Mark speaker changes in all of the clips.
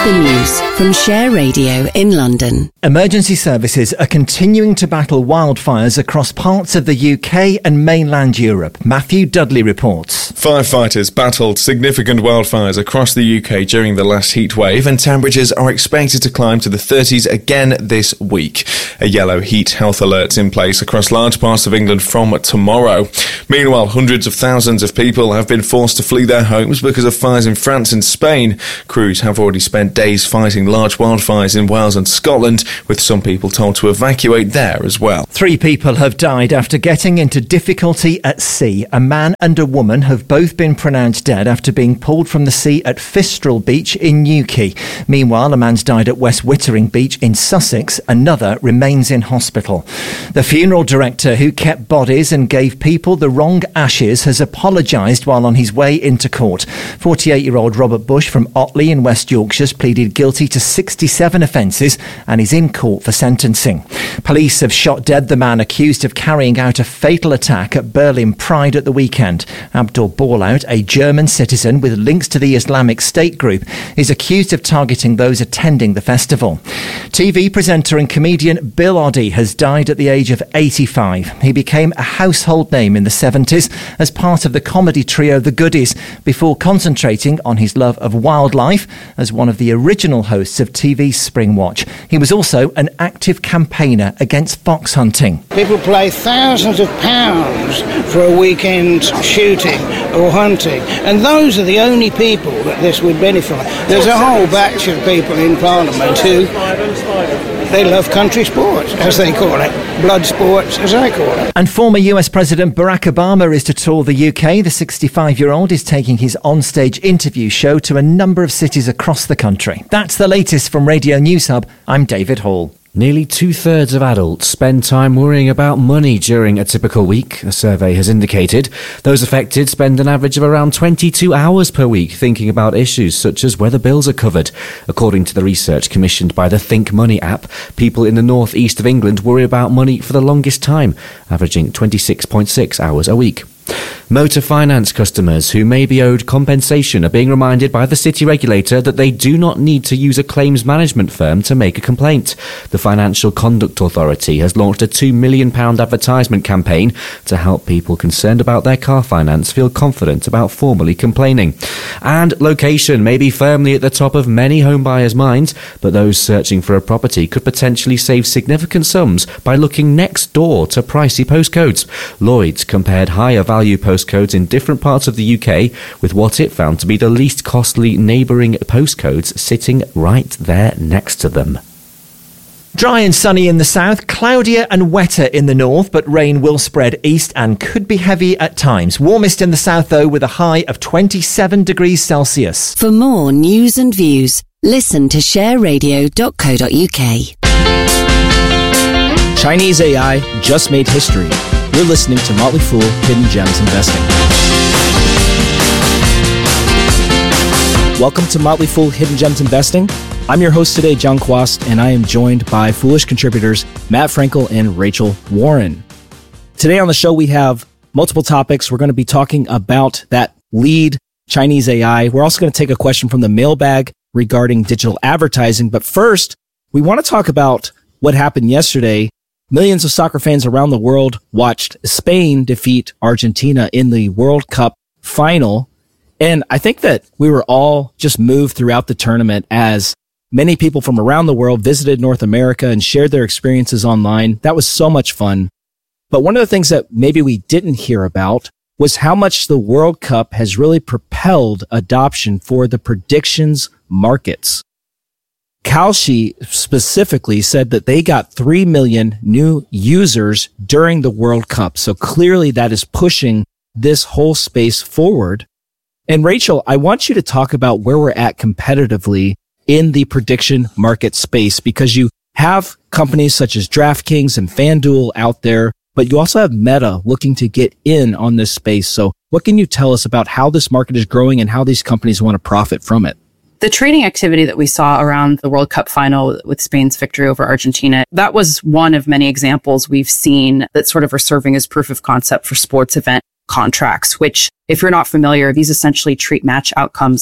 Speaker 1: the news from Share Radio in London.
Speaker 2: Emergency services are continuing to battle wildfires across parts of the UK and mainland Europe. Matthew Dudley reports.
Speaker 3: Firefighters battled significant wildfires across the UK during the last heat wave, and temperatures are expected to climb to the 30s again this week. A yellow heat health alert's in place across large parts of England from tomorrow. Meanwhile, hundreds of thousands of people have been forced to flee their homes because of fires in France and Spain. Crews have already spent days fighting large wildfires in Wales and Scotland, with some people told to evacuate there as well.
Speaker 2: 3 people have died after getting into difficulty at sea. A man and a woman have both been pronounced dead after being pulled from the sea at Fistral Beach in Newquay. Meanwhile, a man's died at West Wittering Beach in Sussex. Another remains in hospital. The funeral director who kept bodies and gave people the wrong ashes has apologised while on his way into court. 48-year-old Robert Bush from Otley in West Yorkshire's pleaded guilty to 67 offences and is in court for sentencing. Police have shot dead the man accused of carrying out a fatal attack at Berlin Pride at the weekend. Abdul Borlaut, a German citizen with links to the Islamic State group, is accused of targeting those attending the festival. TV presenter and comedian Bill Oddie has died at the age of 85. He became a household name in the 70s as part of the comedy trio The Goodies, before concentrating on his love of wildlife as one of the original hosts of TV's Spring Watch. He was also an active campaigner against fox hunting.
Speaker 4: People pay thousands of pounds for a weekend shooting or hunting, and those are the only people that this would benefit. There's a whole batch of people in Parliament who they love country sports, as they call it, blood sports, as I call it.
Speaker 2: And former US President Barack Obama is to tour the UK. The 65-year-old is taking his onstage interview show to a number of cities across the country. That's the latest from Radio News Hub. I'm David Hall.
Speaker 5: Nearly 2/3 of adults spend time worrying about money during a typical week, a survey has indicated. Those affected spend an average of around 22 hours per week thinking about issues such as whether bills are covered. According to the research commissioned by the Think Money app, people in the north east of England worry about money for the longest time, averaging 26.6 hours a week. Motor finance customers who may be owed compensation are being reminded by the city regulator that they do not need to use a claims management firm to make a complaint. The Financial Conduct Authority has launched a £2 million advertisement campaign to help people concerned about their car finance feel confident about formally complaining. And location may be firmly at the top of many home buyers' minds, but those searching for a property could potentially save significant sums by looking next door to pricey postcodes. Lloyds compared higher value postcodes in different parts of the UK with what it found to be the least costly neighbouring postcodes sitting right there next to them.
Speaker 2: Dry and sunny in the south, cloudier and wetter in the north, but rain will spread east and could be heavy at times. Warmest in the south, though, with a high of 27 degrees Celsius.
Speaker 1: For more news and views, listen to shareradio.co.uk.
Speaker 6: Chinese AI just made history. You're listening to Motley Fool Hidden Gems Investing. Welcome to Motley Fool Hidden Gems Investing. I'm your host today, John Quast, and I am joined by Foolish contributors Matt Frankel and Rachel Warren. Today on the show, we have multiple topics. We're going to be talking about that lead Chinese AI. We're also going to take a question from the mailbag regarding digital advertising. But first, we want to talk about what happened yesterday. Millions of soccer fans around the world watched Spain defeat Argentina in the World Cup final. And I think that we were all just moved throughout the tournament as many people from around the world visited North America and shared their experiences online. That was so much fun. But one of the things that maybe we didn't hear about was how much the World Cup has really propelled adoption for the predictions markets. Kalshi specifically said that they got 3 million new users during the World Cup. So clearly that is pushing this whole space forward. And Rachel, I want you to talk about where we're at competitively in the prediction market space, because you have companies such as DraftKings and FanDuel out there, but you also have Meta looking to get in on this space. So what can you tell us about how this market is growing and how these companies want to profit from it?
Speaker 7: The trading activity that we saw around the World Cup final with Spain's victory over Argentina, that was one of many examples we've seen that sort of are serving as proof of concept for sports event contracts, which, if you're not familiar, these essentially treat match outcomes like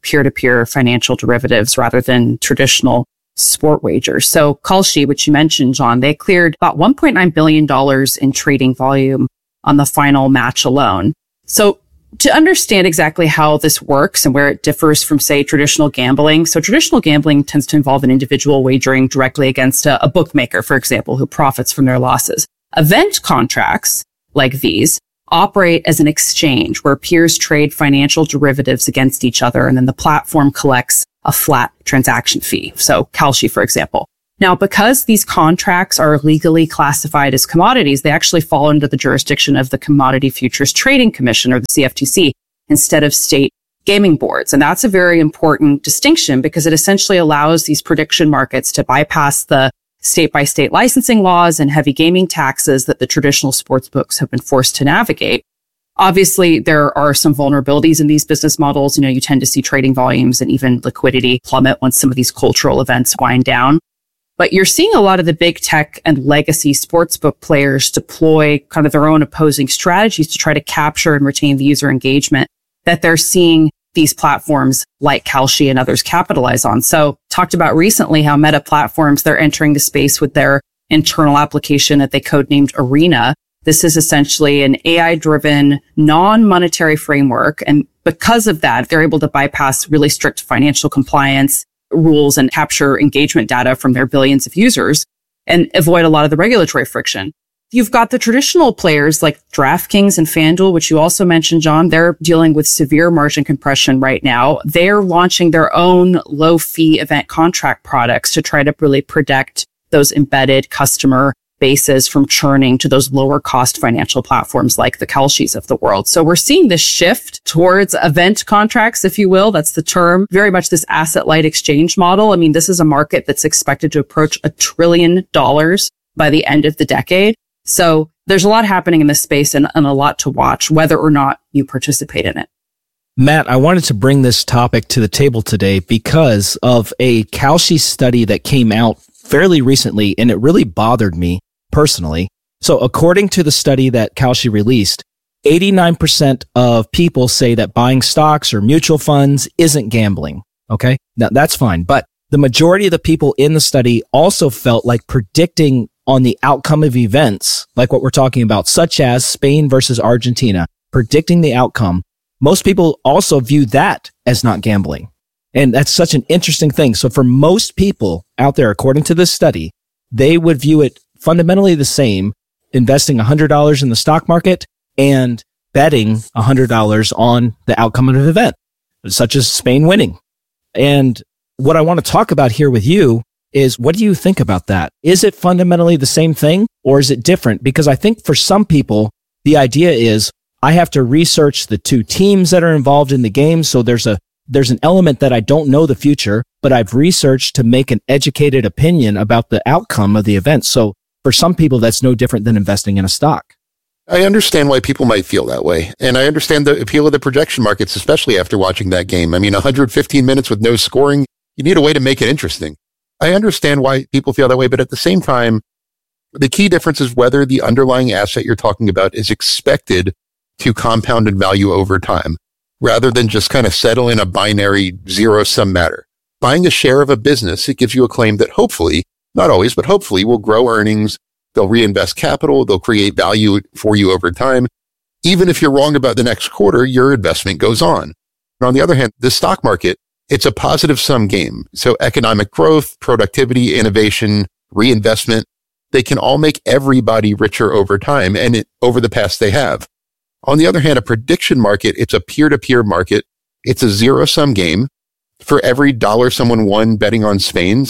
Speaker 7: peer-to-peer financial derivatives rather than traditional sport wagers. So Kalshi, which you mentioned, John, they cleared about $1.9 billion in trading volume on the final match alone. So to understand exactly how this works and where it differs from, say, traditional gambling. So traditional gambling tends to involve an individual wagering directly against a bookmaker, for example, who profits from their losses. Event contracts like these operate as an exchange where peers trade financial derivatives against each other, and then the platform collects a flat transaction fee. So Kalshi, for example. Now, because these contracts are legally classified as commodities, they actually fall under the jurisdiction of the Commodity Futures Trading Commission, or the CFTC, instead of state gaming boards. And that's a very important distinction because it essentially allows these prediction markets to bypass the state-by-state licensing laws and heavy gaming taxes that the traditional sports books have been forced to navigate. Obviously, there are some vulnerabilities in these business models. You tend to see trading volumes and even liquidity plummet once some of these cultural events wind down. But you're seeing a lot of the big tech and legacy sportsbook players deploy kind of their own opposing strategies to try to capture and retain the user engagement that they're seeing these platforms like Kalshi and others capitalize on. So talked about recently how Meta Platforms, they're entering the space with their internal application that they codenamed Arena. This is essentially an AI-driven, non-monetary framework. And because of that, they're able to bypass really strict financial compliance rules and capture engagement data from their billions of users and avoid a lot of the regulatory friction. You've got the traditional players like DraftKings and FanDuel, which you also mentioned, John. They're dealing with severe margin compression right now. They're launching their own low-fee event contract products to try to really protect those embedded customer bases from churning to those lower cost financial platforms like the Kalshis of the world. So we're seeing this shift towards event contracts, if you will. That's the term. Very much this asset light exchange model. I mean, this is a market that's expected to approach $1 trillion by the end of the decade. So there's a lot happening in this space and a lot to watch, whether or not you participate in it.
Speaker 6: Matt, I wanted to bring this topic to the table today because of a Kalshi study that came out fairly recently, and it really bothered me personally. So according to the study that Kalshi released, 89% of people say that buying stocks or mutual funds isn't gambling. Okay. Now that's fine. But the majority of the people in the study also felt like predicting on the outcome of events, like what we're talking about, such as Spain versus Argentina, predicting the outcome. Most people also view that as not gambling. And that's such an interesting thing. So for most people out there, according to this study, they would view it fundamentally the same, investing $100 in the stock market and betting $100 on the outcome of an event, such as Spain winning. And what I want to talk about here with you is, what do you think about that? Is it fundamentally the same thing or is it different? Because I think for some people, the idea is I have to research the two teams that are involved in the game. So there's an element that I don't know the future, but I've researched to make an educated opinion about the outcome of the event. So for some people, that's no different than investing in a stock.
Speaker 8: I understand why people might feel that way. And I understand the appeal of the projection markets, especially after watching that game. I mean, 115 minutes with no scoring, you need a way to make it interesting. I understand why people feel that way, but at the same time, the key difference is whether the underlying asset you're talking about is expected to compound in value over time, rather than just kind of settle in a binary zero-sum matter. Buying a share of a business, it gives you a claim that hopefully, not always, but hopefully will grow earnings, they'll reinvest capital, they'll create value for you over time. Even if you're wrong about the next quarter, your investment goes on. And on the other hand, the stock market, it's a positive sum game. So economic growth, productivity, innovation, reinvestment, they can all make everybody richer over time, and over the past they have. On the other hand, a prediction market, it's a peer-to-peer market. It's a zero-sum game. For every dollar someone won betting on Spain,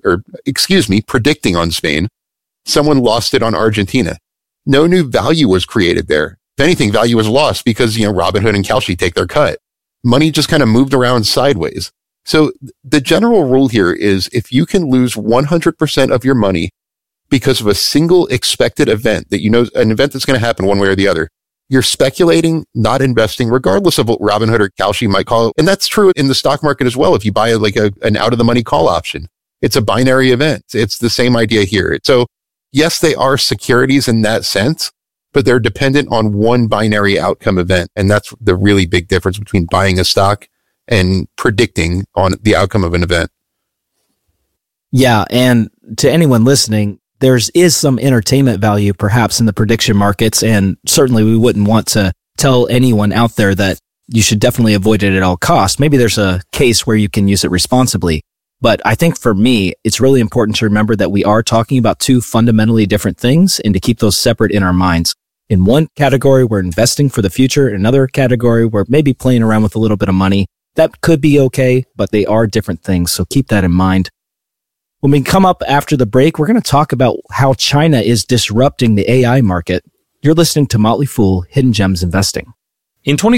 Speaker 8: predicting on Spain, someone lost it on Argentina. No new value was created there. If anything, value was lost because, Robinhood and Kalshi take their cut. Money just kind of moved around sideways. So the general rule here is if you can lose 100% of your money because of a single expected event that an event that's going to happen one way or the other, you're speculating, not investing, regardless of what Robinhood or Kalshi might call it. And that's true in the stock market as well. If you buy an out-of-the-money call option, it's a binary event. It's the same idea here. So yes, they are securities in that sense, but they're dependent on one binary outcome event. And that's the really big difference between buying a stock and predicting on the outcome of an event.
Speaker 6: Yeah, and to anyone listening, there is some entertainment value perhaps in the prediction markets, and certainly we wouldn't want to tell anyone out there that you should definitely avoid it at all costs. Maybe there's a case where you can use it responsibly. But I think for me, it's really important to remember that we are talking about two fundamentally different things and to keep those separate in our minds. In one category, we're investing for the future. In another category, we're maybe playing around with a little bit of money. That could be okay, but they are different things. So keep that in mind. When we come up after the break, we're going to talk about how China is disrupting the AI market. You're listening to Motley Fool, Hidden Gems Investing.
Speaker 9: In